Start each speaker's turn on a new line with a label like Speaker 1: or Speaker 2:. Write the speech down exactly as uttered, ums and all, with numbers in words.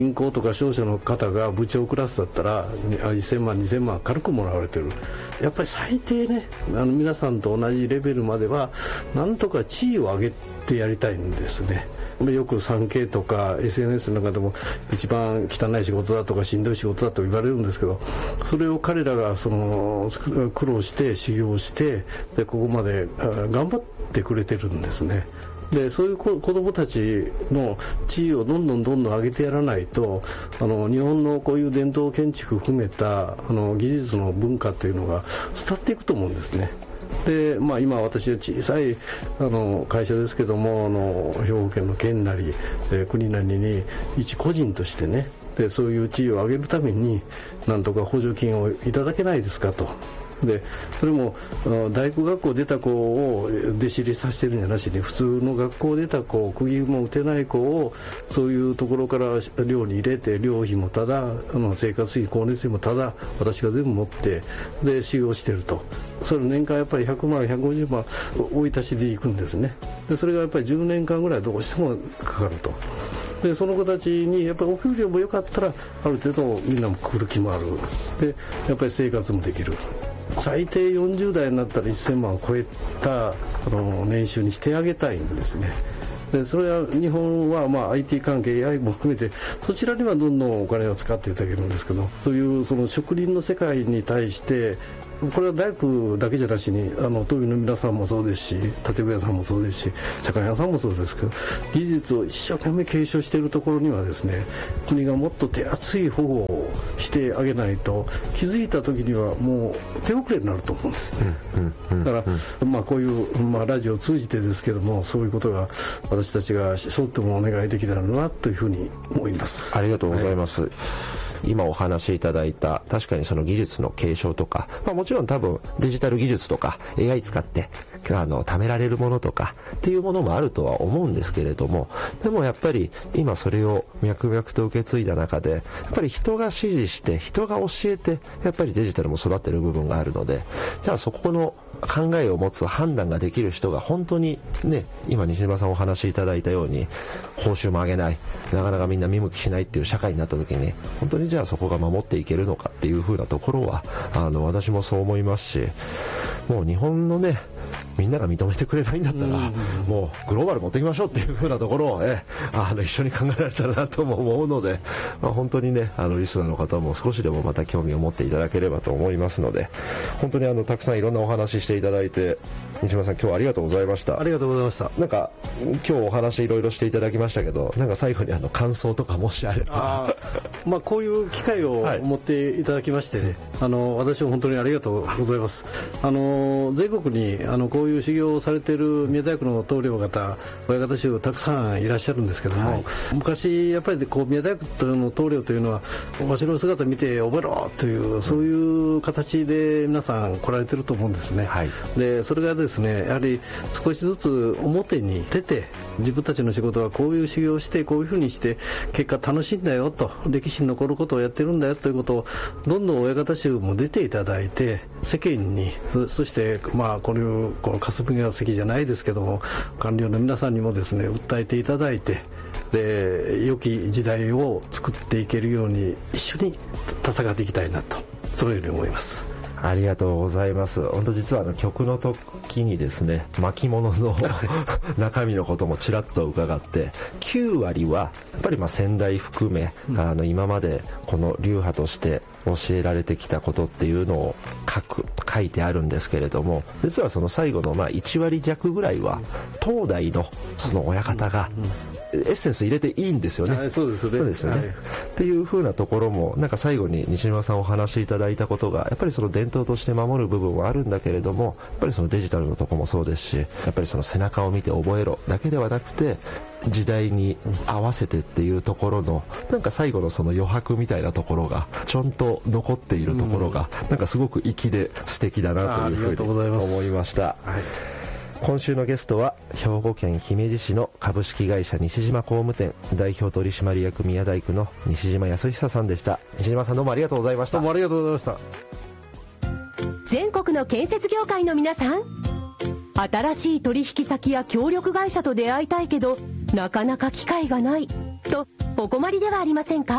Speaker 1: 銀行とか商社の方が部長クラスだったらせんまんにせんまん軽くもらわれてる。やっぱり最低ね、あの皆さんと同じレベルまではなんとか地位を上げてやりたいんですね。よく サンケー とか エスエヌエス の中でも一番汚い仕事だとかしんどい仕事だと言われるんですけど、それを彼らがその苦労して修行してでここまで頑張ってくれてるんですね。でそういう子どもたちの地位をどんどんどんどん上げてやらないと、あの日本のこういう伝統建築含めたあの技術の文化というのが伝っていくと思うんですね。で、まあ、今私は小さいあの会社ですけども、あの兵庫県の県なり、えー、国なりに一個人としてね、でそういう地位を上げるためになんとか補助金をいただけないですかと。でそれも大工学校出た子を弟子入りさせてるんじゃなしに、普通の学校出た子、釘も打てない子をそういうところから寮に入れて、寮費もただ、あの生活費光熱費もただ私が全部持ってで修行してると。それ年間やっぱりひゃくまんひゃくごじゅうまん追い足しでいくんですね。でそれがやっぱりじゅうねんかんぐらいどうしてもかかると。でその子たちにやっぱりお給料も良かったらある程度みんなも来る気もある。でやっぱり生活もできる。最低よんじゅうだいになったらせんまんを超えたあの年収にしてあげたいんですね。でそれは日本はまあ アイティー 関係 エーアイ も含めてそちらにはどんどんお金を使っていただけるんですけど、そういうその植林の世界に対してこれは大工だけじゃなしにあの東美の皆さんもそうですし、建具屋さんもそうですし、茶館屋さんもそうですけど、技術を一生懸命継承しているところにはですね、国がもっと手厚い保護をしてあげないと気づいた時にはもう手遅れになると思うんですね。だから、まあ、こういう、まあ、ラジオを通じてですけども、そういうことが私たちがそうってもお願いできたらなというふうに思います。
Speaker 2: ありがとうございます、はい。今お話しいただいた確かにその技術の継承とか、まあ、もちろん多分デジタル技術とか エーアイ 使ってあの貯められるものとかっていうものもあるとは思うんですけれども、でもやっぱり今それを脈々と受け継いだ中でやっぱり人が指示して人が教えてやっぱりデジタルも育ってる部分があるので、じゃあそこの考えを持つ判断ができる人が本当にね、今西島さんお話しいただいたように報酬も上げない、なかなかみんな見向きしないっていう社会になった時に本当にじゃあそこが守っていけるのかっていう風なところはあの私もそう思いますし、もう日本のねみんなが認めてくれないんだったら、うんうんうん、もうグローバル持っていきましょうっていう風なところを、ね、あの一緒に考えられたらなとも思うので、まあ、本当にねあのリスナーの方も少しでもまた興味を持っていただければと思いますので、本当にあのたくさんいろんなお話ししていただいて、西島さん今日はありがとうございました。
Speaker 1: ありがとうございました。
Speaker 2: なんか今日お話いろいろしていただきましたけど、なんか最後にあの感想とかもしあれば。
Speaker 1: あ、まあ、こういう機会を持っていただきましてね、はい、あの私は本当にありがとうございます。あの全国にあのこういう修行をされている宮大工の棟梁方、親方衆たくさんいらっしゃるんですけども、はい、昔やっぱりこう宮大工の棟梁というのはわしの姿見て覚えろという、うん、そういう形で皆さん来られてると思うんですね、はい、でそれがですねやはり少しずつ表に出て自分たちの仕事はこういう修行をしてこういうふうにして結果楽しいんだよと、歴史に残ることをやってるんだよということをどんどん親方衆も出ていただいて世間に そ, そしてまあこういうこの霞が関じゃないですけども官僚の皆さんにもですね訴えていただいて、で良き時代を作っていけるように一緒に戦っていきたいなと、そのように思います。
Speaker 2: ありがとうございます。本当実はあの曲の時にですね巻物の中身のこともちらっと伺って、きゅうわりはやっぱりまあ先代含め、うん、あの今までこの流派として教えられてきたことっていうのを書く書いてあるんですけれども、実はその最後のまあいちわりじゃくぐらいは東大のその親方がエッセンス入れていいんですよね、
Speaker 1: はい、そうですね、
Speaker 2: そうですよね、はい、っていう風なところもなんか最後に西島さんお話しいただいたことがやっぱりその伝統として守る部分はあるんだけれども、やっぱりそのデジタルのとこもそうですし、やっぱりその背中を見て覚えろだけではなくて時代に合わせてっていうところのなんか最後のその余白みたいなところがちゃんと残っているところがなんかすごく粋で素敵だなというふうに思いました。今週のゲストは兵庫県姫路市の株式会社西島工務店代表取締役宮大工の西島康久さんでした。西島さんどうもありがとうございました。
Speaker 1: どうもありがとうございました。
Speaker 3: 全国の建設業界の皆さん、新しい取引先や協力会社と出会いたいけどなかなか機会がないとお困りではありませんか？